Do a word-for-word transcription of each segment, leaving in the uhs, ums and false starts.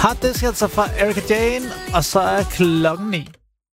Harddisk altså fra Erika Jane, og så er klokken ni.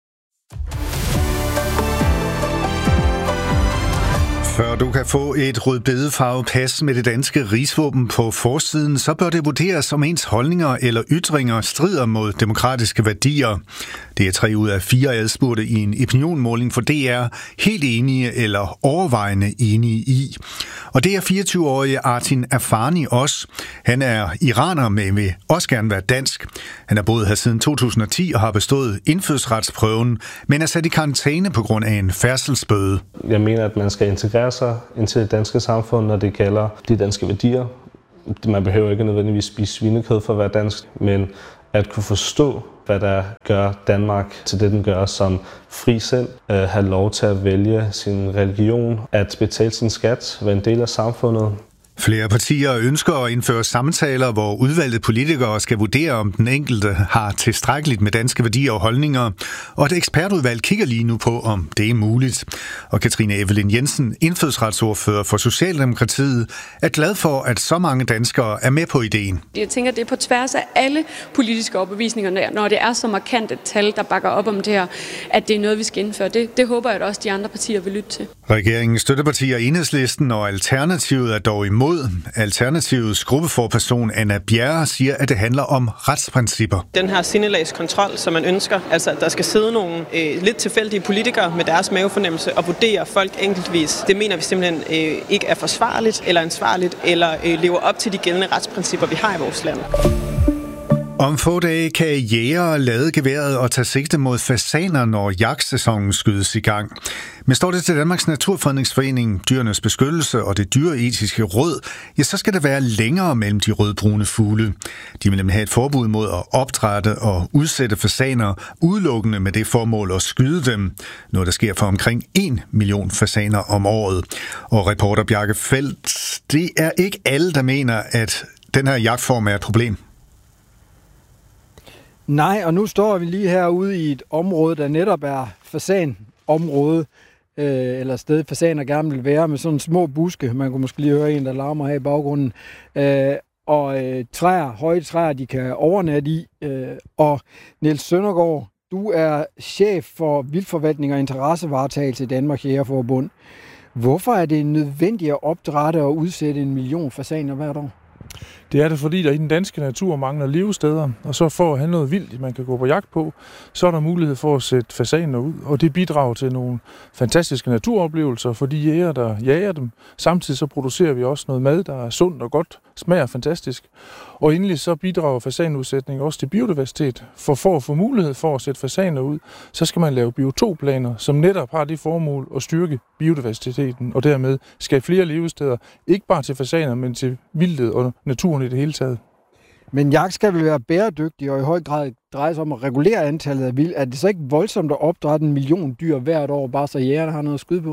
Før du kan få et rødbedefarvet pas med det danske rigsvåben på forsiden, så bør det vurderes, om ens holdninger eller ytringer strider mod demokratiske værdier. Det er tre ud af fire adspurgte i en opinionmåling for D R helt enige eller overvejende enige i. Og det er fireogtyve-årige Artin Afani også. Han er iraner, men vil også gerne være dansk. Han har boet her siden to tusind og ti og har bestået indfødsretsprøven, men er sat i karantæne på grund af en færdselsbøde. Jeg mener, at man skal integrere sig ind til det danske samfund, når det gælder de danske værdier. Man behøver ikke nødvendigvis spise svinekød for at være dansk, men at kunne forstå, hvad der gør Danmark til det, den gør som fri selv, øh, have lov til at vælge sin religion, at betale sin skat, være en del af samfundet. Flere partier ønsker at indføre samtaler, hvor udvalgte politikere skal vurdere, om den enkelte har tilstrækkeligt med danske værdier og holdninger, og et ekspertudvalg kigger lige nu på, om det er muligt. Og Katrine Evelyn Jensen, indfødsretsordfører for Socialdemokratiet, er glad for, at så mange danskere er med på ideen. Jeg tænker, det er på tværs af alle politiske overbevisninger, når det er så markant et tal, der bakker op om det her, at det er noget, vi skal indføre. Det, det håber jeg, at også de andre partier vil lytte til. Regeringens støttepartier Enhedslisten og Alternativet er dog imod. Alternativets gruppeforperson Anna Bjerre siger, at det handler om retsprincipper. Den her sindelagskontrol, som man ønsker, altså at der skal sidde nogle øh, lidt tilfældige politikere med deres mavefornemmelse og vurdere folk enkeltvis, det mener vi simpelthen øh, ikke er forsvarligt eller ansvarligt eller øh, lever op til de gældende retsprincipper, vi har i vores land. Om få dage kan jægere lade geværet og tage sigte mod fasaner, når jagtsæsonen skydes i gang. Men står det til Danmarks Naturfredningsforening, Dyrenes Beskyttelse og det Dyreetiske Råd, ja, så skal der være længere mellem de rødbrune fugle. De vil nemlig have et forbud mod at opdrætte og udsætte fasaner udelukkende med det formål at skyde dem. Noget, der sker for omkring en million fasaner om året. Og reporter Bjarke Feldt, det er ikke alle, der mener, at den her jagtform er et problem. Nej, og nu står vi lige herude i et område, der netop er fasanområde, øh, eller sted fasaner gerne vil være, med sådan små buske. Man kunne måske lige høre en, der larmer her i baggrunden. Øh, og øh, træer, høje træer, de kan overnatte i. Øh, og Niels Søndergaard, du er chef for vildforvaltning og interessevaretagelse i Danmarks Jægerforbund. Hvorfor er det nødvendigt at opdrætte og udsætte en million fasaner hvert år? Det er det, fordi der i den danske natur mangler levesteder, og så for at have noget vildt, man kan gå på jagt på, så er der mulighed for at sætte fasaner ud, og det bidrager til nogle fantastiske naturoplevelser for de jæger, der jager dem. Samtidig så producerer vi også noget mad, der er sundt og godt, smager fantastisk. Og endelig så bidrager fasanudsætning også til biodiversitet, for for at få mulighed for at sætte fasaner ud, så skal man lave biotopplaner, som netop har det formål at styrke biodiversiteten, og dermed skabe flere levesteder, ikke bare til fasaner, men til vildtet og naturen i det hele taget. Men jagt skal vel være bæredygtig og i høj grad dreje sig om at regulere antallet af vild. Er det så ikke voldsomt at opdrætte en million dyr hvert år, bare så jægerne har noget at skyde på?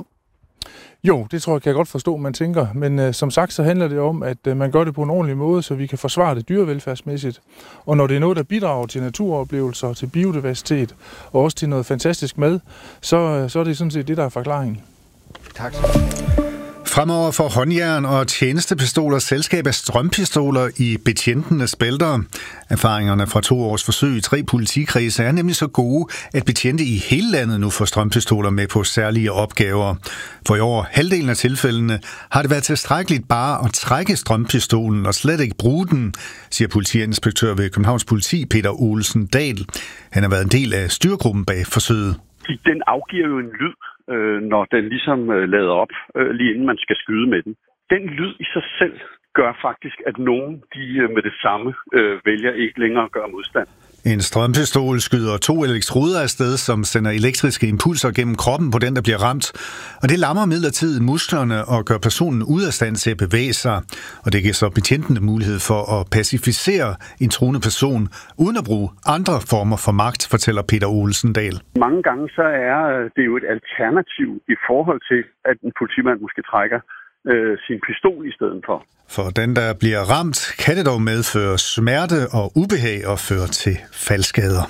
Jo, det tror jeg, kan jeg godt forstå, man tænker. Men øh, som sagt, så handler det om, at øh, man gør det på en ordentlig måde, så vi kan forsvare det dyrevelfærdsmæssigt. Og når det er noget, der bidrager til naturoplevelser, til biodiversitet og også til noget fantastisk mad, så, øh, så er det sådan set det, der er forklaringen. Tak. Fremover får håndjern og tjenestepistoler selskab af strømpistoler i betjentenes bælter. Erfaringerne fra to års forsøg i tre politikredse er nemlig så gode, at betjente i hele landet nu får strømpistoler med på særlige opgaver. For i over halvdelen af tilfældene har det været tilstrækkeligt bare at trække strømpistolen og slet ikke bruge den, siger politiinspektør ved Københavns Politi Peter Olsen Dahl. Han har været en del af styregruppen bag forsøget. Den afgiver jo en lyd, når den ligesom lader op, lige inden man skal skyde med den. Den lyd i sig selv gør faktisk, at nogen de med det samme vælger ikke længere at gøre modstand. En strømpistol skyder to elektroder afsted, som sender elektriske impulser gennem kroppen på den, der bliver ramt. Og det lammer midlertidigt musklerne og gør personen ude af stand til at bevæge sig. Og det giver så betjentene mulighed for at pacificere en truende person, uden at bruge andre former for magt, fortæller Peter Olsen Dahl. Mange gange så er det jo et alternativ i forhold til, at en politimand måske trækker sin pistol i stedet for. For den, der bliver ramt, kan det dog medføre smerte og ubehag og føre til faldskader.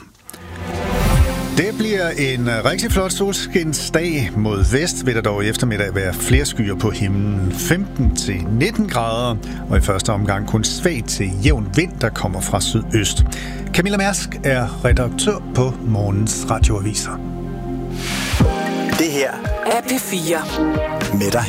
Det bliver en rigtig flot solskinsdag. Mod vest vil der dog i eftermiddag være flere skyer på himlen. femten til nitten grader, og i første omgang kun svag til jævn vind, der kommer fra sydøst. Camilla Mærsk er redaktør på morgens radioaviser. Det her er P fire med dig.